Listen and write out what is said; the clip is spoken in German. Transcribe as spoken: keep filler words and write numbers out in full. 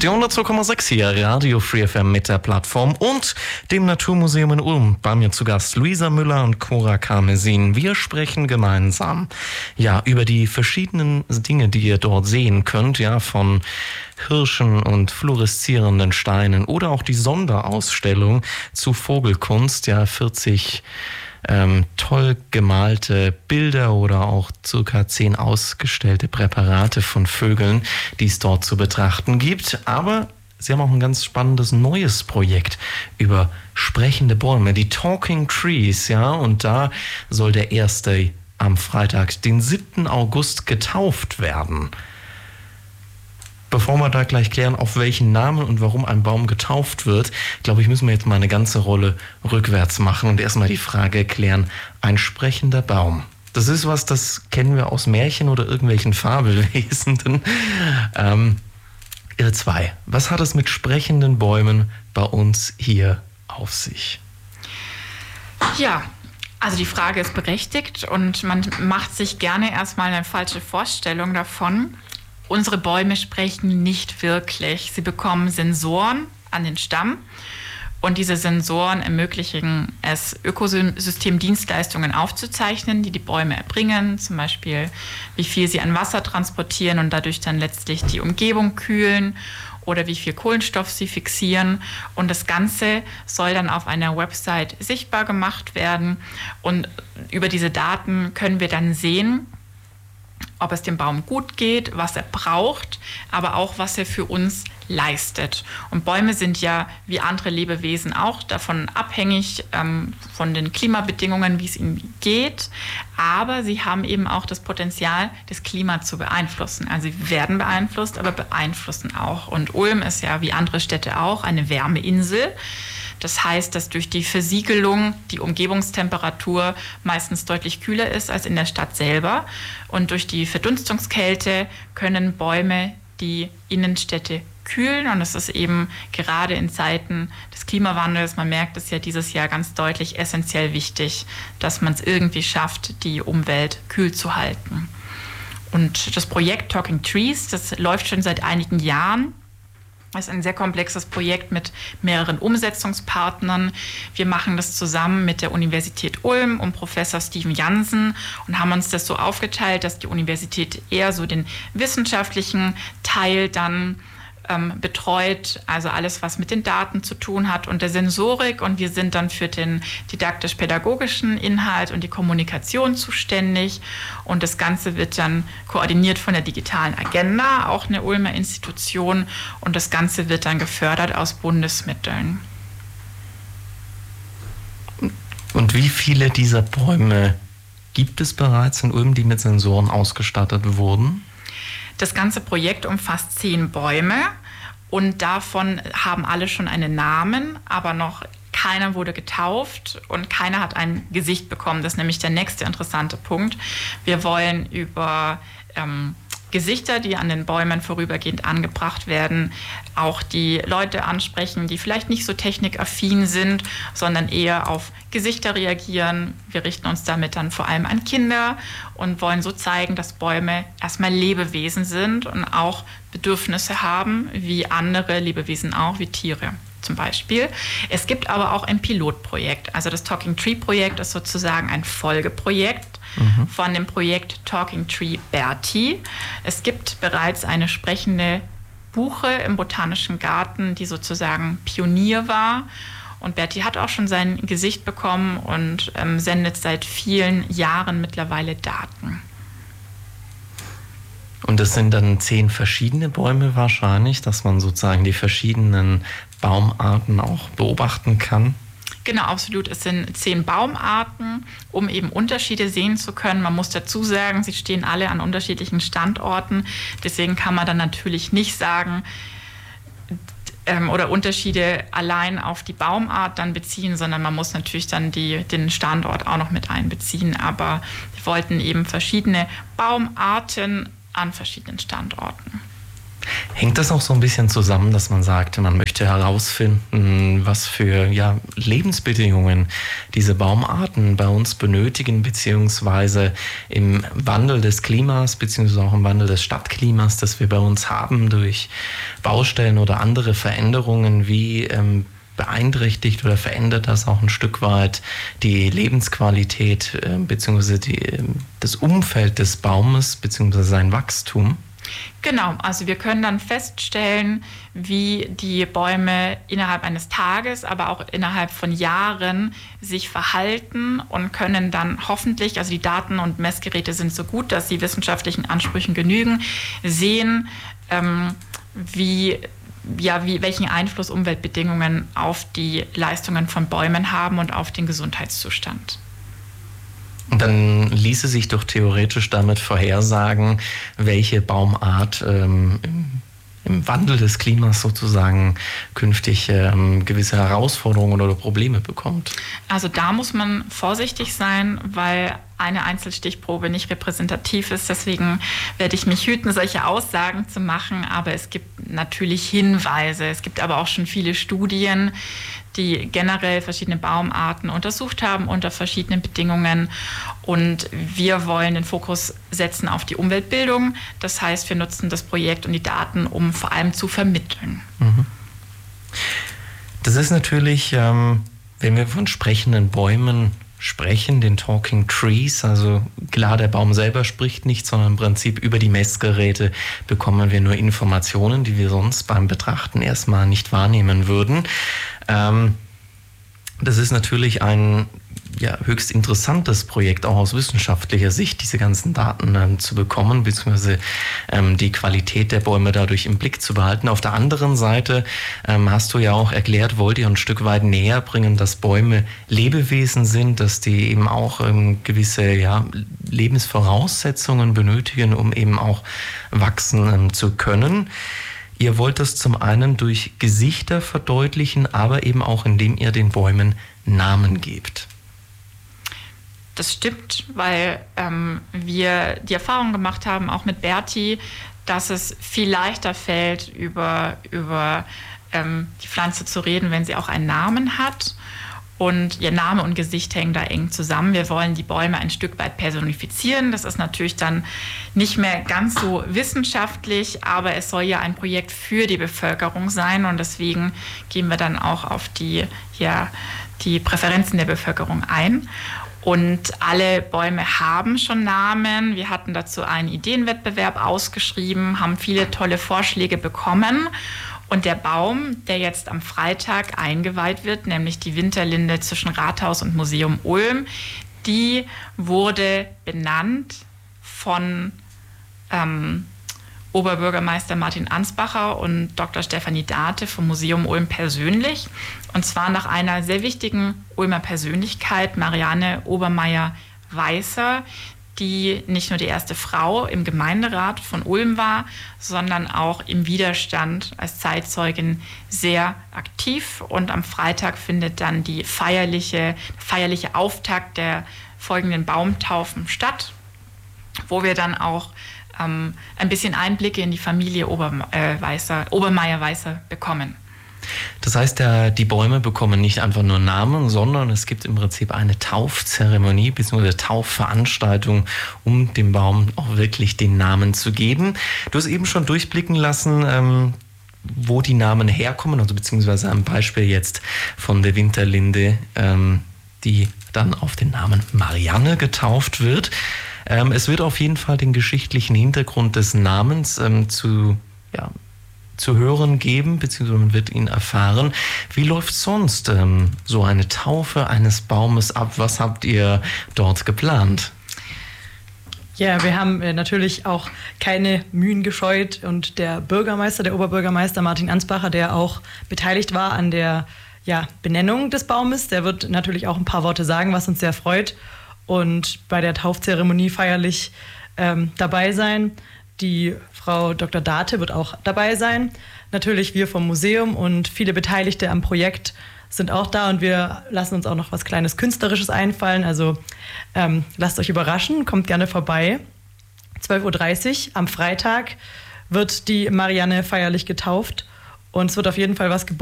Die hundertzwei Komma sechs hier, Radio Free F M mit der Plattform und dem Naturmuseum in Ulm. Bei mir zu Gast Luisa Müller und Cora Karmesin. Wir sprechen gemeinsam, ja, über die verschiedenen Dinge, die ihr dort sehen könnt, ja, von Hirschen und fluoreszierenden Steinen oder auch die Sonderausstellung zu Vogelkunst, ja, vierzig Ähm, toll gemalte Bilder oder auch circa zehn ausgestellte Präparate von Vögeln, die es dort zu betrachten gibt. Aber Sie haben auch ein ganz spannendes neues Projekt über sprechende Bäume, die Talking Trees, ja, und da soll der erste am Freitag, den siebten August, getauft werden. Bevor wir da gleich klären, auf welchen Namen und warum ein Baum getauft wird, glaube ich, müssen wir jetzt mal eine ganze Rolle rückwärts machen und erstmal die Frage klären, ein sprechender Baum. Das ist was, das kennen wir aus Märchen oder irgendwelchen Fabelwesen. Ähm, ihr zwei, was hat es mit sprechenden Bäumen bei uns hier auf sich? Ja, also die Frage ist berechtigt und man macht sich gerne erstmal eine falsche Vorstellung davon. Unsere Bäume sprechen nicht wirklich. Sie bekommen Sensoren an den Stamm und diese Sensoren ermöglichen es, Ökosystemdienstleistungen aufzuzeichnen, die die Bäume erbringen, zum Beispiel wie viel sie an Wasser transportieren und dadurch dann letztlich die Umgebung kühlen oder wie viel Kohlenstoff sie fixieren. Und das Ganze soll dann auf einer Website sichtbar gemacht werden und über diese Daten können wir dann sehen, ob es dem Baum gut geht, was er braucht, aber auch, was er für uns leistet. Und Bäume sind ja wie andere Lebewesen auch davon abhängig, ähm, von den Klimabedingungen, wie es ihnen geht. Aber sie haben eben auch das Potenzial, das Klima zu beeinflussen. Also sie werden beeinflusst, aber beeinflussen auch. Und Ulm ist ja wie andere Städte auch eine Wärmeinsel. Das heißt, dass durch die Versiegelung die Umgebungstemperatur meistens deutlich kühler ist als in der Stadt selber. Und durch die Verdunstungskälte können Bäume die Innenstädte kühlen. Und das ist eben gerade in Zeiten des Klimawandels, man merkt es ja dieses Jahr ganz deutlich, essentiell wichtig, dass man es irgendwie schafft, die Umwelt kühl zu halten. Und das Projekt Talking Trees, das läuft schon seit einigen Jahren. Es ist ein sehr komplexes Projekt mit mehreren Umsetzungspartnern. Wir machen das zusammen mit der Universität Ulm und Professor Steven Jansen und haben uns das so aufgeteilt, dass die Universität eher so den wissenschaftlichen Teil dann ähm, betreut, also alles, was mit den Daten zu tun hat und der Sensorik. Und wir sind dann für den didaktisch-pädagogischen Inhalt und die Kommunikation zuständig. Und das Ganze wird dann koordiniert von der digitalen Agenda, auch eine Ulmer Institution. Und das Ganze wird dann gefördert aus Bundesmitteln. Und wie viele dieser Bäume gibt es bereits in Ulm, die mit Sensoren ausgestattet wurden? Das ganze Projekt umfasst zehn Bäume und davon haben alle schon einen Namen, aber noch keiner wurde getauft und keiner hat ein Gesicht bekommen. Das ist nämlich der nächste interessante Punkt. Wir wollen über ähm, Gesichter, die an den Bäumen vorübergehend angebracht werden, auch die Leute ansprechen, die vielleicht nicht so technikaffin sind, sondern eher auf Gesichter reagieren. Wir richten uns damit dann vor allem an Kinder und wollen so zeigen, dass Bäume erstmal Lebewesen sind und auch Bedürfnisse haben, wie andere Lebewesen auch, wie Tiere zum Beispiel. Es gibt aber auch ein Pilotprojekt. Also das Talking Tree Projekt ist sozusagen ein Folgeprojekt mhm. von dem Projekt Talking Tree Berti. Es gibt bereits eine sprechende Buche im Botanischen Garten, die sozusagen Pionier war. Und Berti hat auch schon sein Gesicht bekommen und ähm, sendet seit vielen Jahren mittlerweile Daten. Und das sind dann zehn verschiedene Bäume wahrscheinlich, dass man sozusagen die verschiedenen Baumarten auch beobachten kann? Genau, absolut. Es sind zehn Baumarten, um eben Unterschiede sehen zu können. Man muss dazu sagen, sie stehen alle an unterschiedlichen Standorten. Deswegen kann man dann natürlich nicht sagen, ähm, oder Unterschiede allein auf die Baumart dann beziehen, sondern man muss natürlich dann die, den Standort auch noch mit einbeziehen. Aber wir wollten eben verschiedene Baumarten an verschiedenen Standorten. Hängt das auch so ein bisschen zusammen, dass man sagt, man möchte herausfinden, was für ja, Lebensbedingungen diese Baumarten bei uns benötigen, beziehungsweise im Wandel des Klimas, beziehungsweise auch im Wandel des Stadtklimas, das wir bei uns haben durch Baustellen oder andere Veränderungen, wie ähm, beeinträchtigt oder verändert das auch ein Stück weit die Lebensqualität äh, beziehungsweise die, äh, das Umfeld des Baumes beziehungsweise sein Wachstum? Genau, also wir können dann feststellen, wie die Bäume innerhalb eines Tages, aber auch innerhalb von Jahren sich verhalten und können dann hoffentlich, also die Daten und Messgeräte sind so gut, dass sie wissenschaftlichen Ansprüchen genügen, sehen, ähm, wie ja, wie, welchen Einfluss Umweltbedingungen auf die Leistungen von Bäumen haben und auf den Gesundheitszustand. Und dann ließe sich doch theoretisch damit vorhersagen, welche Baumart ähm, im, im Wandel des Klimas sozusagen künftig ähm, gewisse Herausforderungen oder Probleme bekommt. Also da muss man vorsichtig sein, weil eine Einzelstichprobe nicht repräsentativ ist. Deswegen werde ich mich hüten, solche Aussagen zu machen. Aber es gibt natürlich Hinweise. Es gibt aber auch schon viele Studien, die generell verschiedene Baumarten untersucht haben unter verschiedenen Bedingungen. Und wir wollen den Fokus setzen auf die Umweltbildung. Das heißt, wir nutzen das Projekt und die Daten, um vor allem zu vermitteln. Das ist natürlich, ähm, wenn wir von sprechenden Bäumen sprechen, den Talking Trees, also klar, der Baum selber spricht nicht, sondern im Prinzip über die Messgeräte bekommen wir nur Informationen, die wir sonst beim Betrachten erstmal nicht wahrnehmen würden. Ähm, das ist natürlich ein ja, höchst interessantes Projekt, auch aus wissenschaftlicher Sicht, diese ganzen Daten ähm, zu bekommen, beziehungsweise ähm, die Qualität der Bäume dadurch im Blick zu behalten. Auf der anderen Seite ähm, hast du ja auch erklärt, wollt ihr ein Stück weit näher bringen, dass Bäume Lebewesen sind, dass die eben auch ähm, gewisse ja, Lebensvoraussetzungen benötigen, um eben auch wachsen ähm, zu können. Ihr wollt das zum einen durch Gesichter verdeutlichen, aber eben auch indem ihr den Bäumen Namen gebt. Das stimmt, weil ähm, wir die Erfahrung gemacht haben, auch mit Berti, dass es viel leichter fällt, über, über ähm, die Pflanze zu reden, wenn sie auch einen Namen hat. Und ihr Name und Gesicht hängen da eng zusammen. Wir wollen die Bäume ein Stück weit personifizieren. Das ist natürlich dann nicht mehr ganz so wissenschaftlich, aber es soll ja ein Projekt für die Bevölkerung sein. Und deswegen gehen wir dann auch auf die, ja, die Präferenzen der Bevölkerung ein. Und alle Bäume haben schon Namen. Wir hatten dazu einen Ideenwettbewerb ausgeschrieben, haben viele tolle Vorschläge bekommen. Und der Baum, der jetzt am Freitag eingeweiht wird, nämlich die Winterlinde zwischen Rathaus und Museum Ulm, die wurde benannt von ähm, Oberbürgermeister Martin Ansbacher und Doktor Stefanie Date vom Museum Ulm persönlich. Und zwar nach einer sehr wichtigen Ulmer Persönlichkeit, Marianne Obermeier-Weißer, die nicht nur die erste Frau im Gemeinderat von Ulm war, sondern auch im Widerstand als Zeitzeugin sehr aktiv. Und am Freitag findet dann die feierliche, feierliche Auftakt der folgenden Baumtaufen statt, wo wir dann auch ähm, ein bisschen Einblicke in die Familie Obermeier-Weißer, Obermeier-Weißer bekommen. Das heißt, der, die Bäume bekommen nicht einfach nur Namen, sondern es gibt im Prinzip eine Taufzeremonie bzw. Taufveranstaltung, um dem Baum auch wirklich den Namen zu geben. Du hast eben schon durchblicken lassen, ähm, wo die Namen herkommen, also beziehungsweise ein Beispiel jetzt von der Winterlinde, ähm, die dann auf den Namen Marianne getauft wird. Ähm, es wird auf jeden Fall den geschichtlichen Hintergrund des Namens ähm, zu ja, zu hören geben, beziehungsweise man wird ihn erfahren. Wie läuft sonst ähm, so eine Taufe eines Baumes ab? Was habt ihr dort geplant? Ja, wir haben äh, natürlich auch keine Mühen gescheut und der Bürgermeister, der Oberbürgermeister Martin Ansbacher, der auch beteiligt war an der ja, Benennung des Baumes, der wird natürlich auch ein paar Worte sagen, was uns sehr freut und bei der Taufzeremonie feierlich ähm, dabei sein. Die Frau Doktor Date wird auch dabei sein. Natürlich wir vom Museum und viele Beteiligte am Projekt sind auch da und wir lassen uns auch noch was Kleines Künstlerisches einfallen. Also ähm, lasst euch überraschen, kommt gerne vorbei. zwölf Uhr dreißig am Freitag wird die Marianne feierlich getauft und es wird auf jeden Fall was geboten.